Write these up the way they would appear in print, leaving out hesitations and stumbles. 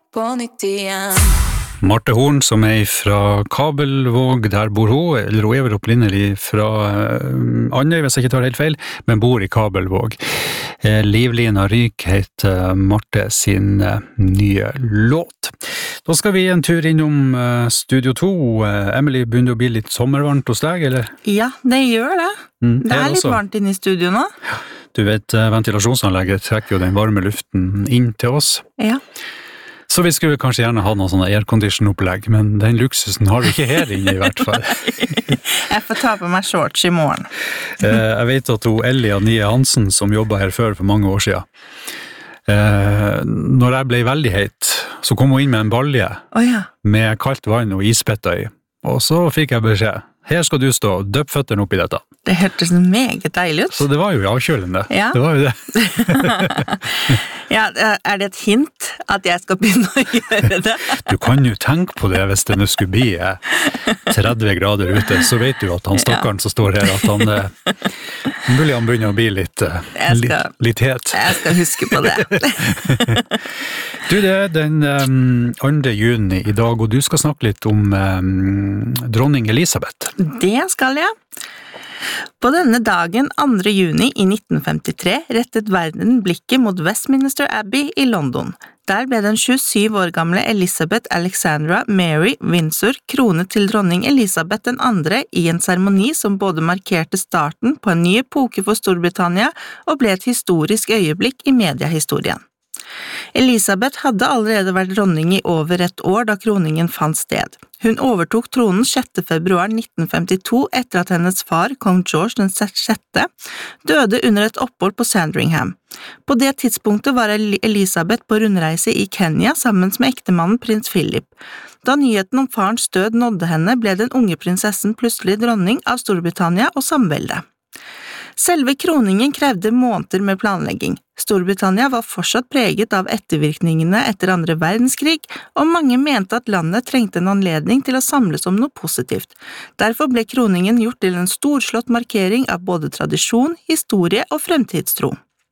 på nytt igjen. Marte Horn, som fra Kabelvåg, der bor hun, eller hun vel opprinnelig fra Andøy, hvis jeg ikke tar helt feil, men bor i Kabelvåg. Livlina Ryk heter Marte sin nye låt. Da skal vi en tur innom Studio 2. Emily, begynner det å bli litt sommervarmt hos deg, eller? Ja, det gjør det. Det litt varmt inne i studio nå. Du vet, ventilasjonsanlegget trekker jo den varme luften inn til oss. Ja. Så vi skulle kanskje gjerne ha noen sånne aircondition-opplegg, men den luksusen har vi ikke her inne i hvert fall. Jeg får ta på meg shorts i morgen. Jeg vet at Ellie Anie Hansen, som jobbet her før for mange år siden, når jeg ble veldig heit, så kom hun inn med en balje med kaldt vann og ispetter i, og så fikk jeg beskjed. Her skal du stå, døpp føtterne opp i dette. Det hørtes meget deilig ut. Så det var jo avkjølende. Ja. Det var jo det. Ja, det et hint at jeg skal begynne å gjøre det? Du kan jo tenke på det hvis det nå skulle bli 30 grader ute, så vet du at han stakkaren som står her, at mulig han begynner å bli litt het. Jeg skal huske på det. Du, det den 2. juni i dag, og du skal snakke litt om dronning Elisabeth. Det skal jeg. På denne dagen, 2. juni i 1953, rettet verden blikket mot Westminster Abbey i London. Der ble den 27 år gamle Elizabeth Alexandra Mary Windsor kronet til dronning Elisabeth II i en seremoni som både markerte starten på en ny epoke for Storbritannia og ble et historisk øyeblikk i mediehistorien. Elisabeth hadde allerede vært dronning i over et år da kroningen fant sted. Hun overtok tronen 6. februar 1952 etter at hennes far, kong George VI, døde under et opphold på Sandringham. På det tidspunktet var Elisabeth på rundreise i Kenya sammen med ektemannen prins Philip. Da nyheten om farens død nådde henne, ble den unge prinsessen plutselig dronning av Storbritannia og samveldet. Selve kroningen krevde måneder med planlegging. Storbritannia var fortsatt preget av ettervirkningene etter 2. verdenskrig, og mange mente at landet trengte en anledning til å samles om noe positivt. Derfor ble kroningen gjort til en storslått markering av både tradisjon, historie og fremtidstro.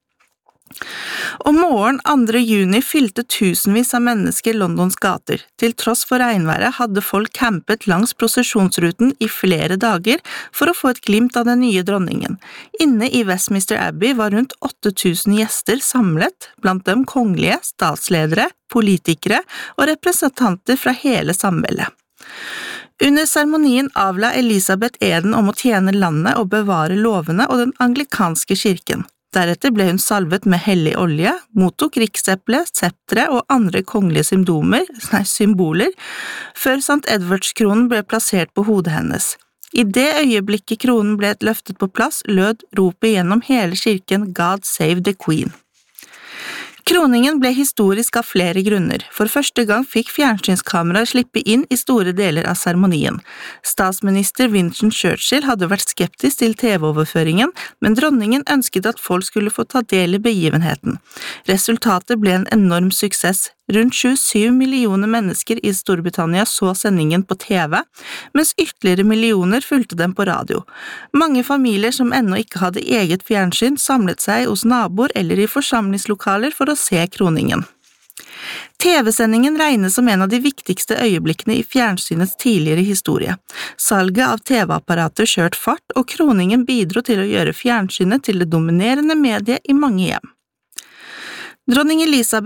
Om morgenen 2. juni fylte tusenvis av mennesker Londons gater. Til tross for regnværet hadde folk campet langs prosesjonsruten i flere dager for å få et glimt av den nye dronningen. Inne i Westminster Abbey var rundt 8000 gjester samlet, blant dem kongelige, statsledere, politikere og representanter fra hele samveldet. Under seremonien avla Elisabeth eden om å tjene landet og bevare lovene og den anglikanske kirken. Deretter ble hun salvet med hellig olje, mottok rikseple, septre og andre kongelige symboler, før St. Edwardskronen ble plassert på hodet hennes. I det øyeblikket kronen ble løftet på plass, lød ropet gjennom hele kirken God Save the Queen. Kroningen ble historisk av flere grunner. For første gang fikk fjernsynskameraer slippe inn i store deler av seremonien. Statsminister Winston Churchill hadde vært skeptisk til TV-overføringen, men dronningen ønsket at folk skulle få ta del i begivenheten. Resultatet ble en enorm suksess. Rundt 27 millioner mennesker i Storbritannia så sendingen på TV, mens ytterligere millioner fulgte den på radio. Mange familier som ennå ikke hadde eget fjernsyn samlet seg hos naboer eller i forsamlingslokaler for å se kroningen. TV-sendingen regnes som en av de viktigste øyeblikkene i fjernsynets tidligere historie. Salget av TV-apparater skjørt fart, og kroningen bidro til å gjøre fjernsynet til det dominerende mediet i mange hjem. Dronning Elisabeth